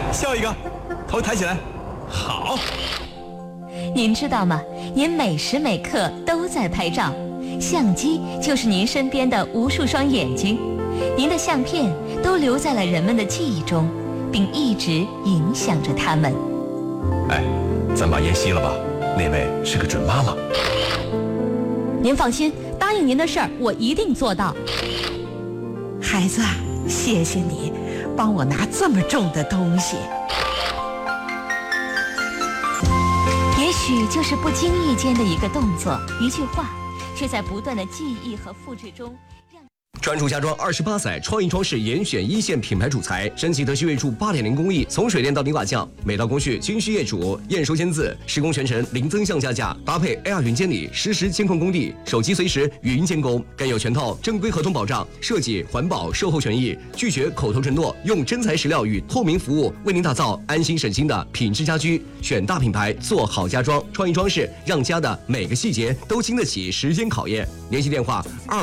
笑一个，头抬起来，好。 您知道吗？您每时每刻都在拍照，相机就是您身边的无数双眼睛，您的相片都留在了人们的记忆中，并一直影响着他们。 哎，咱把烟熄了吧，那位是个准妈妈。 您放心，答应您的事儿我一定做到。 孩子，谢谢你帮我拿这么重的东西。 也许就是不经意间的一个动作，一句话，却在不断的记忆和复制中让。 专注家装28载，创意装饰严选一线品牌主材，升级德系锐铸8.0工艺，从水电到泥瓦匠，每道工序均需业主验收签字，施工全程零增项加价，搭配 AR 云监理，实时监控工地，手机随时语音监工，更有全套正规合同保障，设计、环保、售后权益，拒绝口头承诺，用真材实料与透明服务，为您打造安心省心的品质家居。选大品牌，做好家装，创意装饰，让家的每个细节都经得起时间考验。联系电话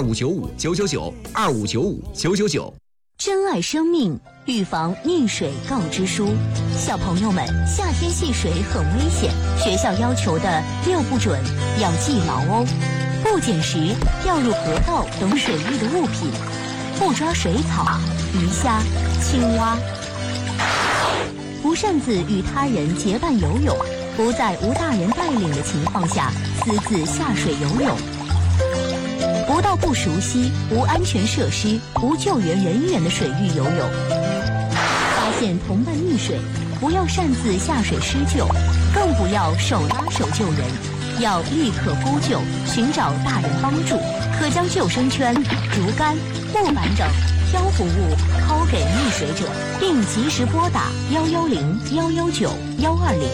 2595-999，2595-999。 珍爱生命，预防溺水告知书。小朋友们，夏天戏水很危险，学校要求的6不准要记牢哦。不捡拾掉入河道等水域的物品，不抓水草、鱼虾、青蛙，不擅自与他人结伴游泳，不在无大人带领的情况下私自下水游泳，不到不熟悉、无安全设施、无救援人员的水域游泳。发现同伴溺水，不要擅自下水施救，更不要手拉手救人，要立刻呼救，寻找大人帮助。可将救生圈、竹竿、木板等漂浮物抛给溺水者，并及时拨打110、119、120。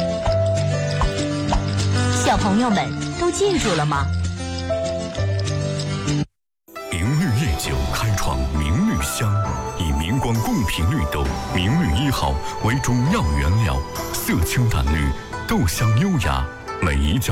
小朋友们都记住了吗？ 明绿夜酒开创明绿香，以明光贡品绿豆明绿1号为主要原料，色清淡绿，豆香优雅，每一角